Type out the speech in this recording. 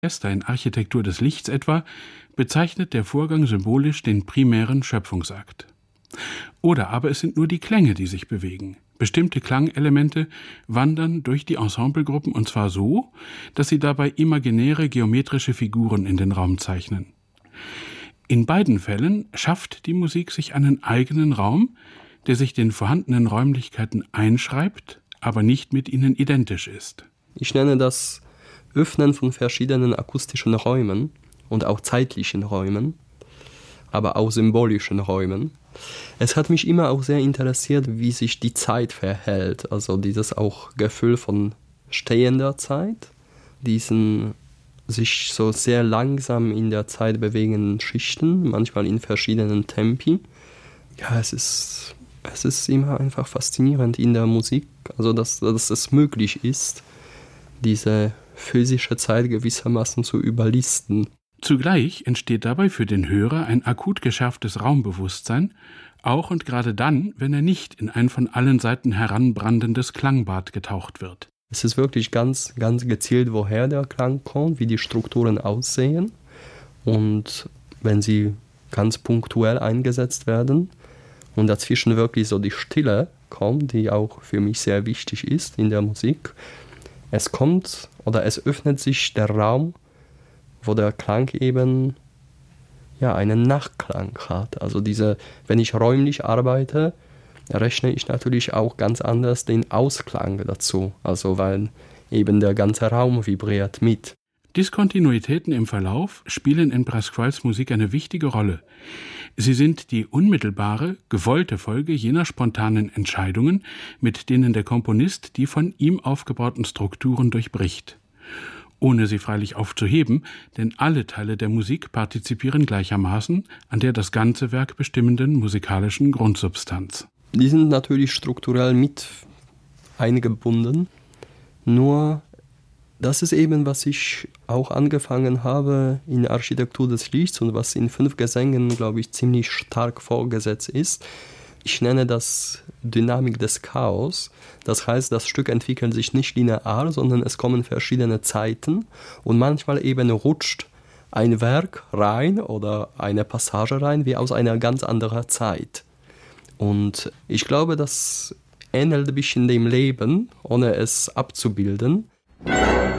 Orchester in Architektur des Lichts etwa, bezeichnet der Vorgang symbolisch den primären Schöpfungsakt. Oder aber es sind nur die Klänge, die sich bewegen. Bestimmte Klangelemente wandern durch die Ensemblegruppen und zwar so, dass sie dabei imaginäre geometrische Figuren in den Raum zeichnen. In beiden Fällen schafft die Musik sich einen eigenen Raum, der sich den vorhandenen Räumlichkeiten einschreibt, aber nicht mit ihnen identisch ist. Ich nenne das Öffnen von verschiedenen akustischen Räumen und auch zeitlichen Räumen, aber auch symbolischen Räumen. Es hat mich immer auch sehr interessiert, wie sich die Zeit verhält, also dieses auch Gefühl von stehender Zeit, diesen sich so sehr langsam in der Zeit bewegenden Schichten, manchmal in verschiedenen Tempi. Ja, es ist immer einfach faszinierend in der Musik, also dass es möglich ist, diese physische Zeit gewissermaßen zu überlisten. Zugleich entsteht dabei für den Hörer ein akut geschärftes Raumbewusstsein, auch und gerade dann, wenn er nicht in ein von allen Seiten heranbrandendes Klangbad getaucht wird. Es ist wirklich ganz, ganz gezielt, woher der Klang kommt, wie die Strukturen aussehen. Und wenn sie ganz punktuell eingesetzt werden und dazwischen wirklich so die Stille kommt, die auch für mich sehr wichtig ist in der Musik, es öffnet sich der Raum, wo der Klang eben einen Nachklang hat. Also wenn ich räumlich arbeite, rechne ich natürlich auch ganz anders den Ausklang dazu. Also weil eben der ganze Raum vibriert mit. Diskontinuitäten im Verlauf spielen in Pasquales Musik eine wichtige Rolle. Sie sind die unmittelbare, gewollte Folge jener spontanen Entscheidungen, mit denen der Komponist die von ihm aufgebauten Strukturen durchbricht. Ohne sie freilich aufzuheben, denn alle Teile der Musik partizipieren gleichermaßen an der das ganze Werk bestimmenden musikalischen Grundsubstanz. Die sind natürlich strukturell mit eingebunden, nur das ist eben, was ich auch angefangen habe in Architektur des Lichts und was in 5 Gesängen, glaube ich, ziemlich stark vorgesetzt ist. Ich nenne das Dynamik des Chaos. Das heißt, das Stück entwickelt sich nicht linear, sondern es kommen verschiedene Zeiten und manchmal eben rutscht ein Werk rein oder eine Passage rein, wie aus einer ganz anderen Zeit. Und ich glaube, das ähnelt ein bisschen dem Leben, ohne es abzubilden.